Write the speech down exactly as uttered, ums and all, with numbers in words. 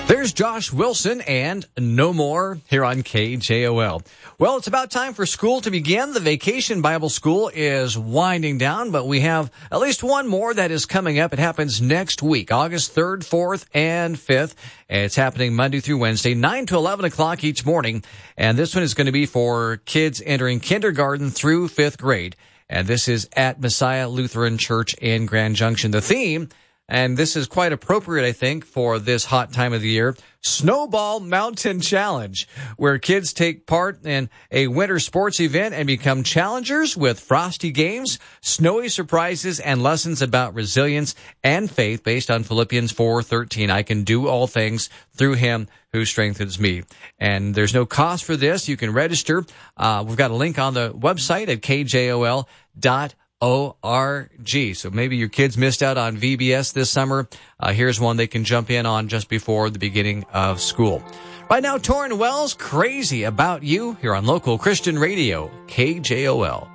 There's Josh Wilson and No More here on K J O L. Well, it's about time for school to begin. The Vacation Bible School is winding down, but we have at least one more that is coming up. It happens next week, August third, fourth, and fifth. It's happening Monday through Wednesday, nine to eleven o'clock each morning. And this one is going to be for kids entering kindergarten through fifth grade. And this is at Messiah Lutheran Church in Grand Junction. The theme, and this is quite appropriate, I think, for this hot time of the year, Snowball Mountain Challenge, where kids take part in a winter sports event and become challengers with frosty games, snowy surprises, and lessons about resilience and faith based on Philippians four thirteen. I can do all things through him who strengthens me. And there's no cost for this. You can register. Uh, we've got a link on the website at K J O L dot O R G. So maybe your kids missed out on V B S this summer. Uh, here's one they can jump in on just before the beginning of school. Right now, Torrin Wells, Crazy About You, here on Local Christian Radio, K J O L.